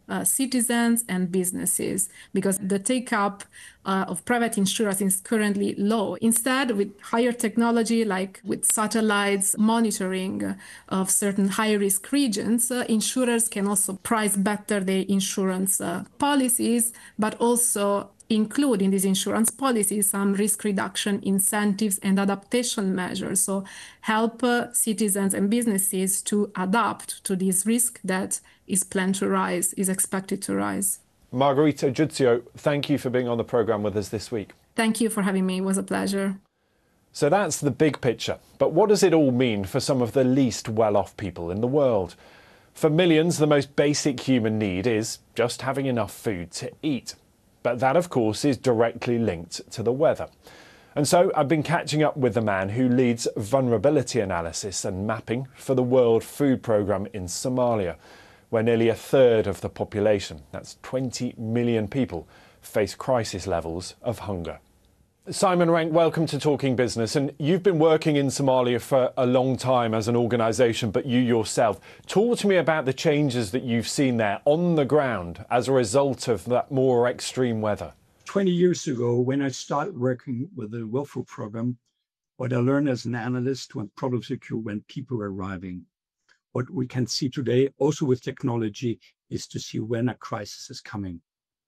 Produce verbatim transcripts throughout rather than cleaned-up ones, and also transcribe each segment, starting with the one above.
uh, citizens and businesses, because the take-up uh, of private insurance is currently low. Instead, with higher technology, like with satellites monitoring of certain high-risk regions, uh, insurers can also price better their insurance uh, policies, but also include in these insurance policies some risk reduction incentives and adaptation measures, so help uh, citizens and businesses to adapt to this risk that is planned to rise, is expected to rise. Margherita Giuzio, thank you for being on the programme with us this week. Thank you for having me. It was a pleasure. So that's the big picture. But what does it all mean for some of the least well-off people in the world? For millions, the most basic human need is just having enough food to eat. But that, of course, is directly linked to the weather. And so I've been catching up with the man who leads vulnerability analysis and mapping for the World Food Programme in Somalia, where nearly a third of the population, that's twenty million people, face crisis levels of hunger. Simon Renck, welcome to Talking Business. And you've been working in Somalia for a long time as an organisation, but you yourself. Talk to me about the changes that you've seen there on the ground as a result of that more extreme weather. twenty years ago, when I started working with the World Food Programme, what I learned as an analyst when problems occur when people were arriving. What we can see today, also with technology, is to see when a crisis is coming.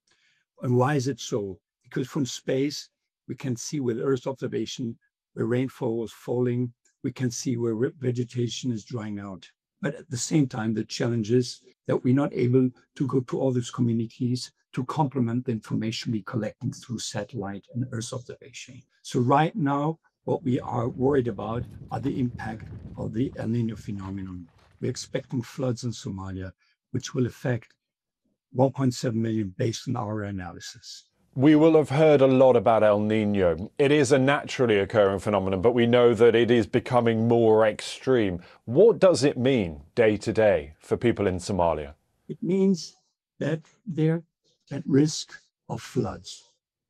And why is it so? Because from space, we can see with Earth observation where rainfall is falling. We can see where vegetation is drying out. But at the same time, the challenge is that we're not able to go to all these communities to complement the information we're collecting through satellite and Earth observation. So right now, what we are worried about are the impact of the El Niño phenomenon. We're expecting floods in Somalia, which will affect one point seven million based on our analysis. We will have heard a lot about El Niño. It is a naturally occurring phenomenon, but we know that it is becoming more extreme. What does it mean day to day for people in Somalia? It means that they're at risk of floods.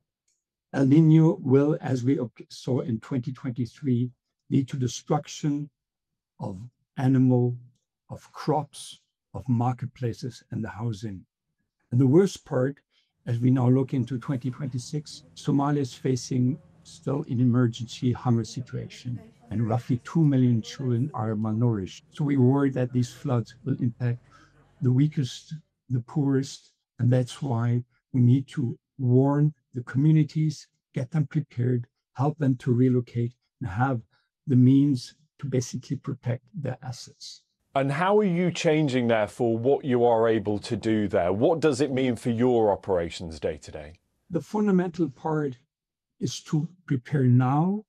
El Niño will, as we saw in twenty twenty-three, lead to destruction of animal, of crops, of marketplaces and the housing. And the worst part, as we now look into twenty twenty-six, Somalia is facing still an emergency hunger situation, and roughly two million children are malnourished. So we worry that these floods will impact the weakest, the poorest, and that's why we need to warn the communities, get them prepared, help them to relocate, and have the means to basically protect their assets. And how are you changing, therefore, what you are able to do there? What does it mean for your operations day to day? The fundamental part is to prepare now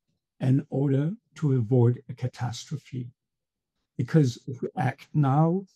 in order to avoid a catastrophe. Because if we act now,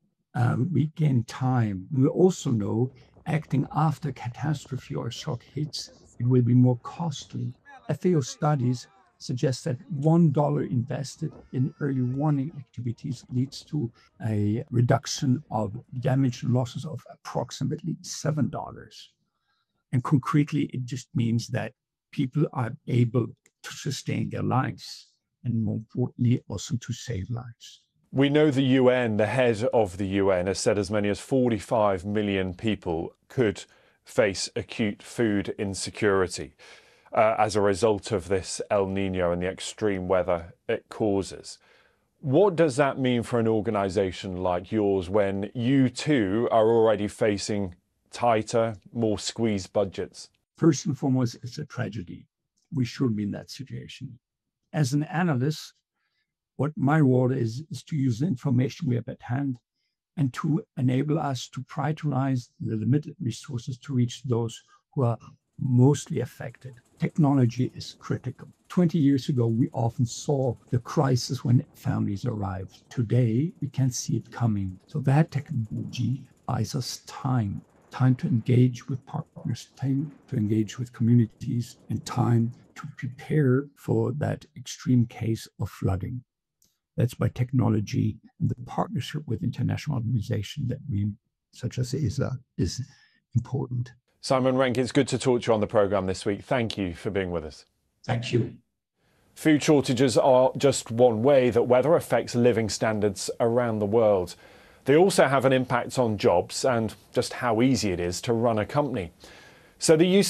um, we gain time. We also know acting after catastrophe or shock hits, it will be more costly. F A O studies suggest that one dollar invested in early warning activities leads to a reduction of damage losses of approximately seven dollars. And concretely, it just means that people are able to sustain their lives and, more importantly, also to save lives. We know the U N, the head of the U N, has said as many as forty-five million people could face acute food insecurity Uh, as a result of this El Niño and the extreme weather it causes. What does that mean for an organisation like yours when you too are already facing tighter, more squeezed budgets? First and foremost, it's a tragedy. We should be in that situation. As an analyst, what my role is, is to use the information we have at hand and to enable us to prioritize the limited resources to reach those who are mostly affected. Technology is critical. twenty years ago, we often saw the crisis when families arrived. Today, we can see it coming. So that technology buys us time, time to engage with partners, time to engage with communities, and time to prepare for that extreme case of flooding. That's by technology and the partnership with international organizations that we, such as I S A, is important. Simon Renck, it's good to talk to you on the programme this week. Thank you for being with us. Thank you. Food shortages are just one way that weather affects living standards around the world. They also have an impact on jobs and just how easy it is to run a company. So the use